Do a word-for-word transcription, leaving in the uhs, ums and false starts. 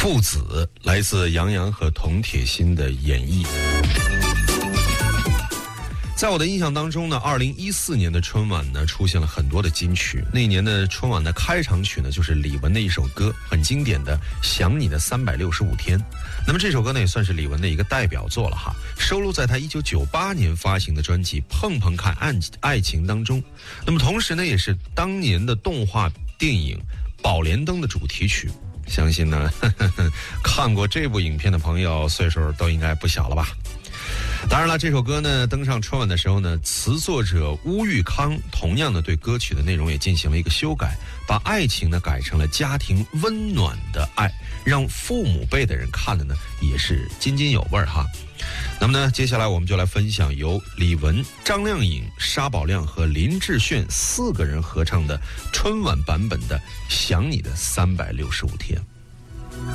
父子，来自杨洋和童铁心的演绎。在我的印象当中呢，二零一四年的春晚呢出现了很多的金曲。那一年的春晚的开场曲呢，就是李玟的一首歌，很经典的《想你的三百六十五天》。那么这首歌呢，也算是李玟的一个代表作了哈，收录在她一九九八年发行的专辑《碰碰看爱爱情》当中。那么同时呢，也是当年的动画电影《宝莲灯》的主题曲。相信呢，呵呵呵看过这部影片的朋友，岁数都应该不小了吧。当然了，这首歌呢登上春晚的时候呢，词作者乌玉康同样的对歌曲的内容也进行了一个修改，把爱情呢改成了家庭温暖的爱，让父母辈的人看了呢也是津津有味哈。那么呢，接下来我们就来分享由李玟、张靓颖、沙宝亮和林志炫四个人合唱的春晚版本的《想你的三百六十五天》。